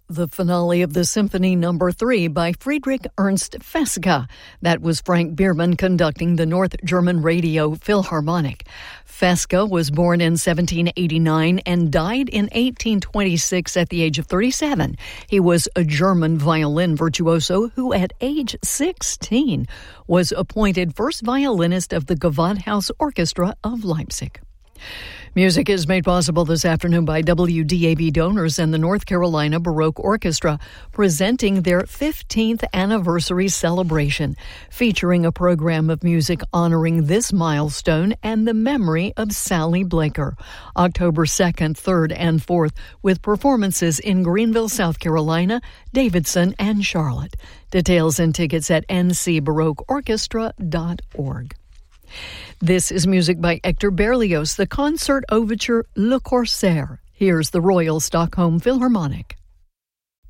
The finale of the Symphony No. 3 by Friedrich Ernst Fesca. That was Frank Biermann conducting the North German Radio Philharmonic. Fesca was born in 1789 and died in 1826 at the age of 37. He was a German violin virtuoso who at age 16 was appointed first violinist of the Gewandhaus Orchestra of Leipzig. Music is made possible this afternoon by WDAB donors and the North Carolina Baroque Orchestra, presenting their 15th anniversary celebration, featuring a program of music honoring this milestone and the memory of Sally Blaker, October 2nd, 3rd, and 4th, with performances in Greenville, South Carolina, Davidson, and Charlotte. Details and tickets at ncbaroqueorchestra.org. This is music by Hector Berlioz, the concert overture Le Corsaire. Here's the Royal Stockholm Philharmonic.